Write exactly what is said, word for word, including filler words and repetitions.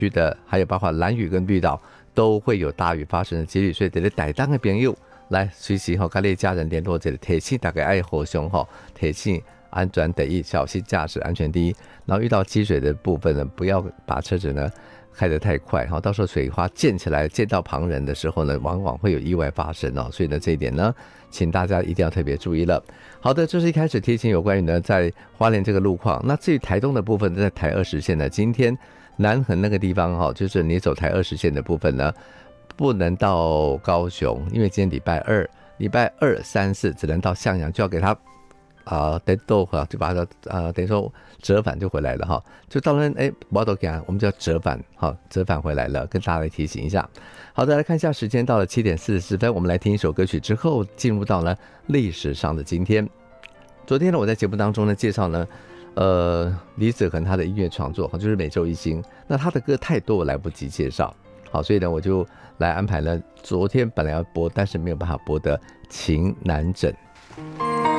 区的，还有包括兰屿跟绿岛都会有大雨发生的几率，所以这个台东的朋友来随时吼跟你家人联络，这个提醒大家爱互相吼提醒安全第一，小心驾驶安全第一。然后遇到积水的部分呢，不要把车子呢开得太快，到时候水花溅起来溅到旁人的时候呢，往往会有意外发生哦。所以呢，这一点呢，请大家一定要特别注意了。好的，这是一开始提醒有关于呢在花莲这个路况。那至于台东的部分，在台二十线呢，今天南横那个地方哈，就是你走台二十线的部分呢，不能到高雄，因为今天礼拜二、礼拜二、三、四只能到向阳，就要给他啊，等豆哈，就把它啊，等于说折返就回来了哈，就到那哎，我都给他，我们就要折返哈，折返回来了，跟大家来提醒一下。好的，来看一下时间，到了七点四十四分，我们来听一首歌曲之后，进入到了历史上的今天。昨天呢，我在节目当中呢介绍呢，呃，李子恒他的音乐创作，就是每周一星，那他的歌太多，我来不及介绍，好，所以呢，我就来安排了昨天本来要播，但是没有办法播的《情难枕》。